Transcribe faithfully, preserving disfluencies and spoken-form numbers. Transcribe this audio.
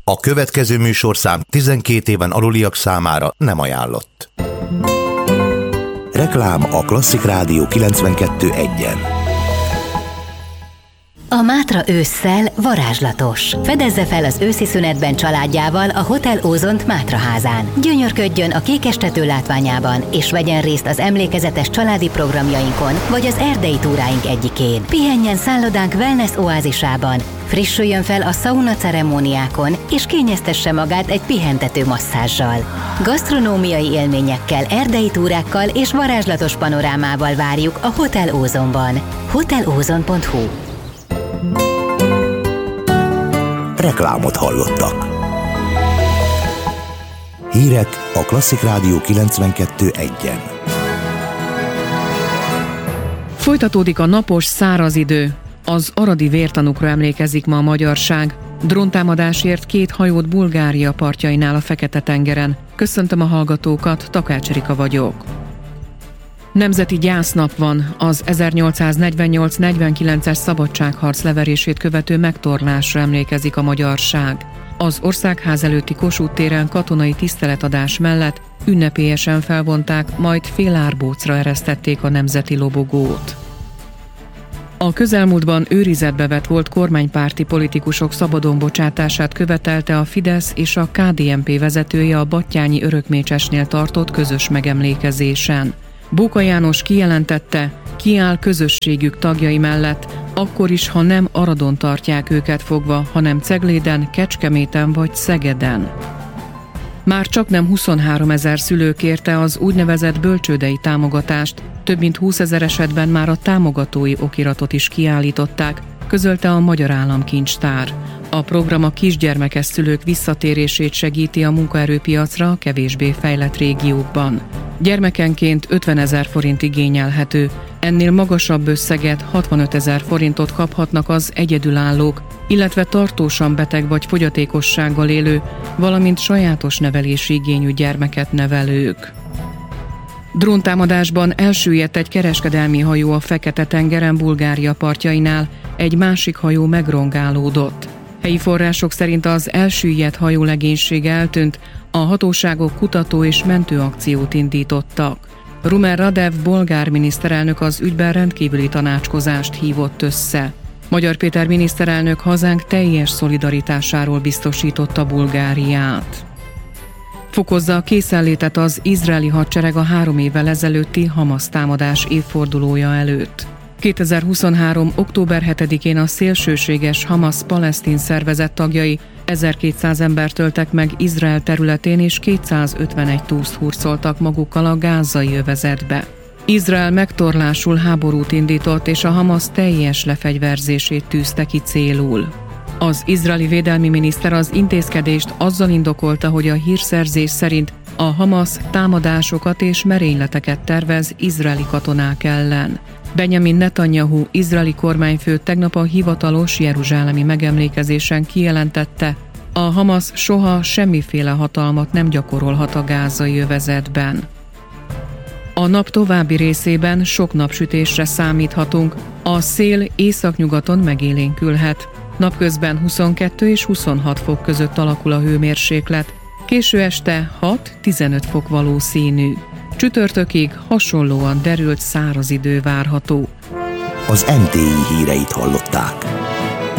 A következő műsorszám tizenkét éven aluliak számára nem ajánlott. Reklám a Klasszik Rádió kilencvenkettő egyen. A Mátra ősszel varázslatos. Fedezze fel az őszi szünetben családjával a Hotel Ózont Mátraházán. Gyönyörködjön a kékestető látványában, és vegyen részt az emlékezetes családi programjainkon, vagy az erdei túráink egyikén. Pihenjen szállodánk wellness oázisában, frissüljön fel a szauna ceremóniákon, és kényeztesse magát egy pihentető masszázsal. Gasztronómiai élményekkel, erdei túrákkal és varázslatos panorámával várjuk a Hotel Ózonban. hotel ózon pont hu. Reklámot hallottak. Hírek a Klasszik Rádió kilencvenkettő egyen. Folytatódik a napos, száraz idő. Az aradi vértanúkra emlékezik ma a magyarság. Dróntámadásért két hajót Bulgária partjainál a Fekete-tengeren. Köszöntöm a hallgatókat, Takács Erika vagyok. Nemzeti gyásznap van, az ezernyolcszáznegyvennyolc negyvenkilences szabadságharc leverését követő megtorlásra emlékezik a magyarság. Az Országház előtti Kossuth téren katonai tiszteletadás mellett ünnepélyesen felvonták, majd félárbócra eresztették a nemzeti lobogót. A közelmúltban őrizetbe vett volt kormánypárti politikusok szabadon bocsátását követelte a Fidesz és a ká dé en pé vezetője a Battyányi Örökmécsesnél tartott közös megemlékezésen. Bóka János kijelentette, kiáll közösségük tagjai mellett, akkor is, ha nem Aradon tartják őket fogva, hanem Cegléden, Kecskeméten vagy Szegeden. Már csaknem huszonháromezer szülő kérte az úgynevezett bölcsődei támogatást, több mint húszezer esetben már a támogatói okiratot is kiállították, közölte a Magyar Államkincstár. A program a kisgyermekes szülők visszatérését segíti a munkaerőpiacra a kevésbé fejlett régiókban. Gyermekenként ötvenezer forint igényelhető, ennél magasabb összeget, hatvanötezer forintot kaphatnak az egyedülállók, illetve tartósan beteg vagy fogyatékossággal élő, valamint sajátos nevelési igényű gyermeket nevelők. Dróntámadásban elsüllyedt egy kereskedelmi hajó a Fekete-tengeren Bulgária partjainál, egy másik hajó megrongálódott. Helyi források szerint az elsüllyedt hajó legénysége eltűnt, a hatóságok kutató és mentőakciót indítottak. Rumen Radev bolgár miniszterelnök az ügyben rendkívüli tanácskozást hívott össze. Magyar Péter miniszterelnök hazánk teljes szolidaritásáról biztosította Bulgáriát. Fokozza a készenlétet az izraeli hadsereg a három évvel ezelőtti Hamasz támadás évfordulója előtt. kétezer-huszonhárom. október hetedikén a szélsőséges Hamasz palesztin szervezet tagjai ezerkétszáz embert öltek meg Izrael területén, és kétszázötvenegy túszt hurcoltak magukkal a gázai övezetbe. Izrael megtorlásul háborút indított, és a Hamasz teljes lefegyverzését tűzte ki célul. Az izraeli védelmi miniszter az intézkedést azzal indokolta, hogy a hírszerzés szerint a Hamasz támadásokat és merényleteket tervez izraeli katonák ellen. Benjamin Netanyahu izraeli kormányfő tegnap a hivatalos jeruzsálemi megemlékezésen kijelentette, a Hamasz soha semmiféle hatalmat nem gyakorolhat a gázai övezetben. A nap további részében sok napsütésre számíthatunk, a szél északnyugaton megélénkülhet. Napközben huszonkettő és huszonhat fok között alakul a hőmérséklet, késő este hat-tizenöt fok valószínű. Csütörtökig hasonlóan derült száraz idő várható. Az em té i híreit hallották.